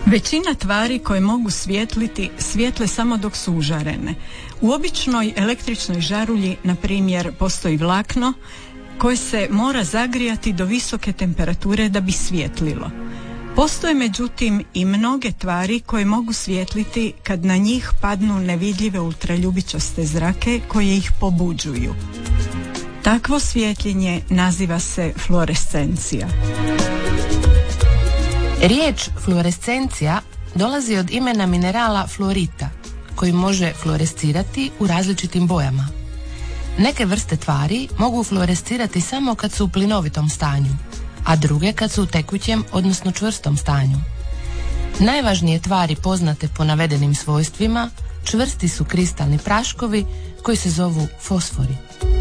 Većina tvari koje mogu svijetliti svijetle samo dok su užarene. U običnoj električnoj žarulji, na primjer, postoji vlakno koje se mora zagrijati do visoke temperature da bi svijetlilo. Postoje međutim i mnoge tvari koje mogu svijetliti kad na njih padnu nevidljive ultraljubičaste zrake koje ih pobuđuju. Takvo svjetljenje naziva se fluorescencija. Riječ fluorescencija dolazi od imena minerala fluorita, koji može fluorescirati u različitim bojama. Neke vrste tvari mogu fluorescirati samo kad su u plinovitom stanju, a druge kad su u tekućem, odnosno čvrstom stanju. Najvažnije tvari poznate po navedenim svojstvima čvrsti su kristalni praškovi koji se zovu fosfori.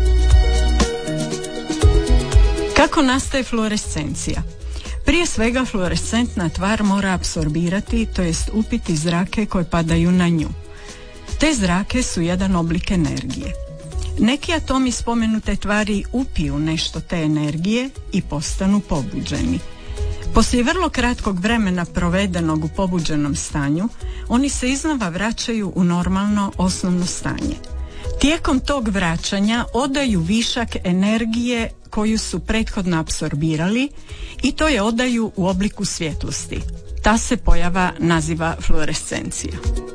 Kako nastaje fluorescencija? Prije svega fluorescentna tvar mora apsorbirati, to jest upiti zrake koje padaju na nju. Te zrake su jedan oblik energije. Neki atomi spomenute tvari upiju nešto te energije i postanu pobuđeni. Poslije vrlo kratkog vremena provedenog u pobuđenom stanju, oni se iznova vraćaju u normalno osnovno stanje. Tijekom tog vraćanja odaju višak energije koju su prethodno apsorbirali i to je odaju u obliku svjetlosti. Ta se pojava naziva fluorescencija.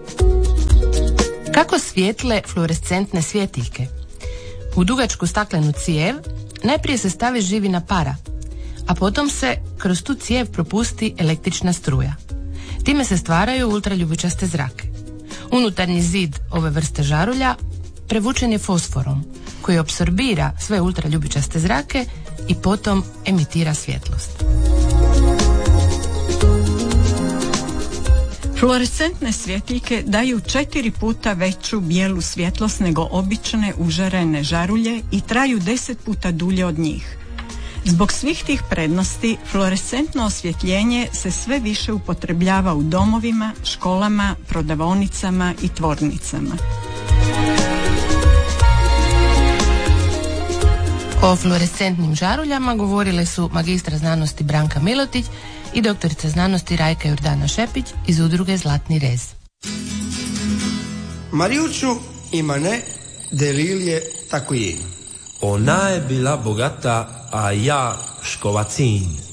Kako svijetle fluorescentne svjetiljke? U dugačku staklenu cijev najprije se stavi živina para, a potom se kroz tu cijev propusti električna struja. Time se stvaraju ultraljubičaste zrake. Unutarnji zid ove vrste žarulja prevučen je fosforom, koji apsorbira sve ultraljubičaste zrake i potom emitira svjetlost. Fluorescentne svjetiljke daju 4 puta veću bijelu svjetlost nego obične užarene žarulje i traju 10 puta dulje od njih. Zbog svih tih prednosti, fluorescentno osvjetljenje se sve više upotrebljava u domovima, školama, prodavaonicama i tvornicama. O fluorescentnim žaruljama govorile su magistra znanosti Branka Milotić i doktorica znanosti Rajka Jordana Šepić iz udruge Zlatni rez. Marijuccio i mene delilje tako je. Ona je bila bogata, a ja škovacin.